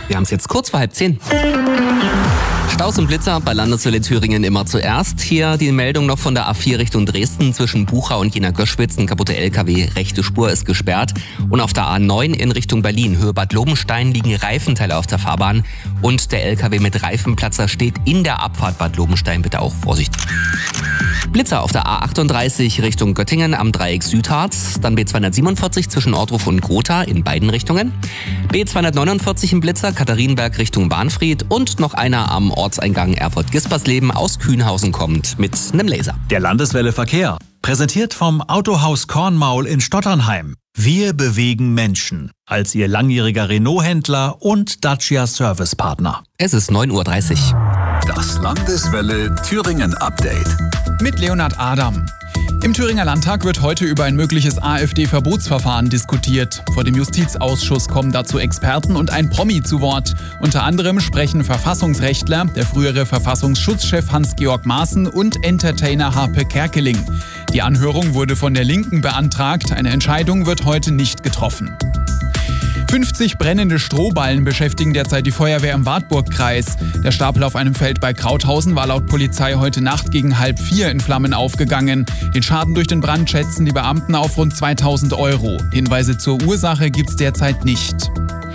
Wir haben es jetzt kurz vor 9:30. Staus und Blitzer bei Landeswelle Thüringen immer zuerst. Hier die Meldung noch von der A4 Richtung Dresden zwischen Bucha und Jena-Göschwitz. Ein kaputter LKW, rechte Spur ist gesperrt. Und auf der A9 in Richtung Berlin, Höhe Bad Lobenstein, liegen Reifenteile auf der Fahrbahn. Und der LKW mit Reifenplatzer steht in der Abfahrt Bad Lobenstein. Bitte auch Vorsicht. Blitzer auf der A38 Richtung Göttingen am Dreieck Südharz. Dann B247 zwischen Ortruf und Grotha in beiden Richtungen. B249 im Blitzer, Katharinenberg Richtung Bahnfried. Und noch einer am Ortseingang Erfurt-Gispersleben aus Kühnhausen kommt mit einem Laser. Der Landeswelle Verkehr, präsentiert vom Autohaus Kornmaul in Stotternheim. Wir bewegen Menschen. Als Ihr langjähriger Renault-Händler und Dacia Servicepartner. Es ist 9:30 Uhr. Das Landeswelle Thüringen Update. Mit Leonhard Adam. Im Thüringer Landtag wird heute über ein mögliches AfD-Verbotsverfahren diskutiert. Vor dem Justizausschuss kommen dazu Experten und ein Promi zu Wort. Unter anderem sprechen Verfassungsrechtler, der frühere Verfassungsschutzchef Hans-Georg Maaßen und Entertainer Harpe Kerkeling. Die Anhörung wurde von der Linken beantragt. Eine Entscheidung wird heute nicht getroffen. 50 brennende Strohballen beschäftigen derzeit die Feuerwehr im Wartburgkreis. Der Stapel auf einem Feld bei Krauthausen war laut Polizei heute Nacht gegen 3:30 in Flammen aufgegangen. Den Schaden durch den Brand schätzen die Beamten auf rund 2.000 €. Hinweise zur Ursache gibt's derzeit nicht.